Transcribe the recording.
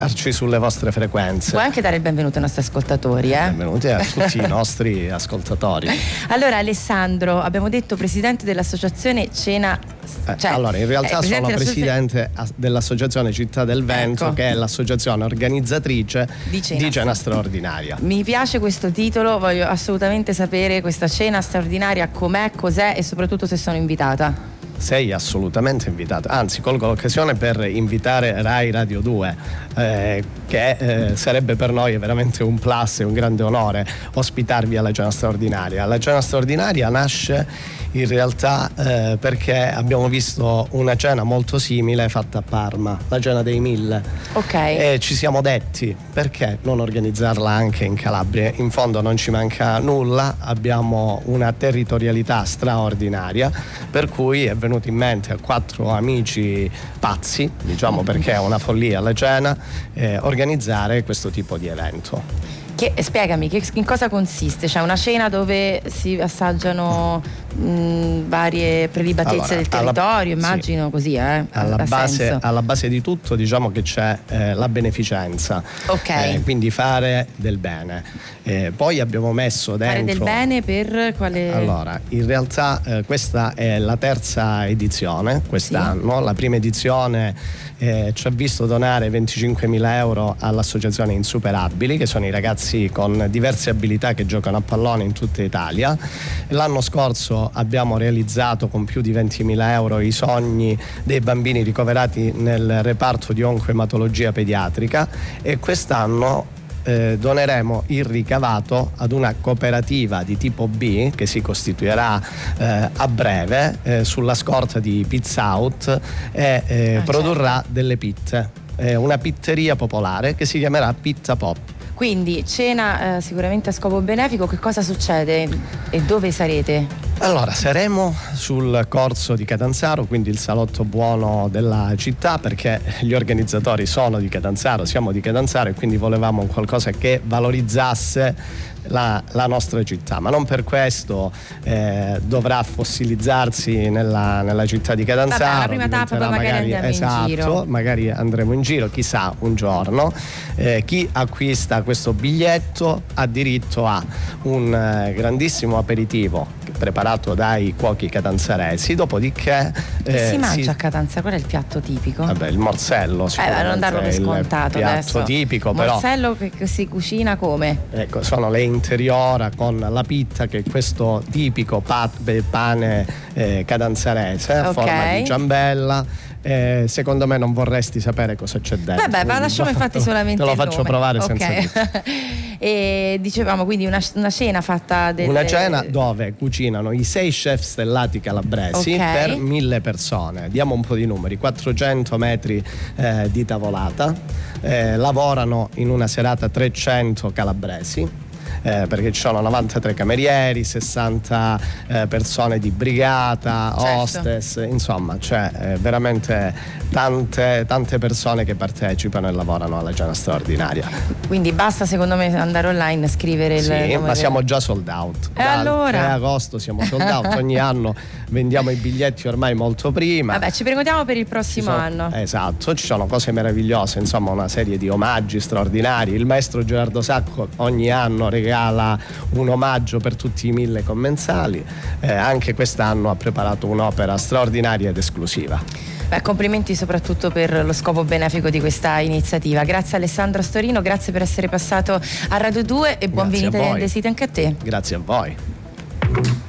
sulle vostre frequenze. Puoi anche dare il benvenuto ai nostri ascoltatori. Benvenuti a tutti i nostri ascoltatori. Allora, Alessandro, abbiamo detto presidente dell'associazione Cena. Allora, in realtà sono presidente dell'associazione Città del Vento, ecco, che è l'associazione organizzatrice di Cena Straordinaria. Mi piace questo titolo, voglio assolutamente sapere questa cena straordinaria com'è, cos'è e soprattutto se sono invitata. Sei assolutamente invitato, anzi colgo l'occasione per invitare Rai Radio 2, che sarebbe per noi veramente un plus e un grande onore ospitarvi alla cena straordinaria. La cena straordinaria nasce in realtà perché abbiamo visto una cena molto simile fatta a Parma, la cena dei 1000. Ok. E ci siamo detti, perché non organizzarla anche in Calabria? In fondo non ci manca nulla, abbiamo una territorialità straordinaria, per cui è venuto in mente a 4 amici pazzi, diciamo, perché è una follia la cena, organizzare questo tipo di evento. Spiegami, in cosa consiste? C'è una cena dove si assaggiano varie prelibatezze del territorio, immagino, sì. Così, alla base di tutto, diciamo che c'è la beneficenza, ok, quindi fare del bene. Poi abbiamo messo dentro... Fare del bene per quale... Allora, in realtà questa è la terza edizione quest'anno, sì. La prima edizione ci ha visto donare 25.000 euro all'associazione Insuperabili, che sono i ragazzi con diverse abilità che giocano a pallone in tutta Italia. L'anno scorso abbiamo realizzato con più di 20.000 euro i sogni dei bambini ricoverati nel reparto di oncoematologia pediatrica, e quest'anno doneremo il ricavato ad una cooperativa di tipo B che si costituirà a breve sulla scorta di Pizza Out e produrrà delle pitte, una pitteria popolare che si chiamerà Pizza Pop. Quindi cena sicuramente a scopo benefico. Che cosa succede e dove sarete? Allora, saremo sul corso di Catanzaro, quindi il salotto buono della città, perché gli organizzatori sono di Catanzaro, siamo di Catanzaro, e quindi volevamo qualcosa che valorizzasse la nostra città, ma non per questo dovrà fossilizzarsi nella città di Catanzaro. Vabbè, la prima tappa poi magari andiamo in giro. Magari andremo in giro, chissà, un giorno. Chi acquista questo biglietto ha diritto a un grandissimo aperitivo preparato dai cuochi catanzaresi, dopodiché si mangia a Catanzaro? Qual è il piatto tipico? Vabbè, il morsello sicuramente, non darlo per scontato il piatto adesso. tipico, però morsello che si cucina come? Ecco, sono le interiora con la pizza, che è questo tipico pane catanzarese a forma di ciambella. Secondo me non vorresti sapere cosa c'è dentro. Vabbè, ma lasciamo infatti solamente te lo faccio provare senza E dicevamo quindi una cena fatta una cena dove cucinano i 6 chef stellati calabresi per 1000 persone. Diamo un po' di numeri: 400 metri di tavolata, lavorano in una serata 300 calabresi, perché ci sono 93 camerieri, 60 persone di brigata, hostess, insomma c'è veramente tante persone che partecipano e lavorano alla cena straordinaria. Quindi basta, secondo me, andare online e scrivere il nome. Ma siamo già sold out. Dal 3 agosto siamo sold out. Ogni anno vendiamo i biglietti ormai molto prima. Vabbè, ci prenotiamo per il prossimo anno. Esatto, ci sono cose meravigliose, insomma una serie di omaggi straordinari. Il maestro Gerardo Sacco ogni anno regala un omaggio per tutti i 1000 commensali. Anche quest'anno ha preparato un'opera straordinaria ed esclusiva. Complimenti soprattutto per lo scopo benefico di questa iniziativa. Grazie Alessandro Storino, grazie per essere passato a Radio 2 e buon venite delle Site anche a te. Grazie a voi.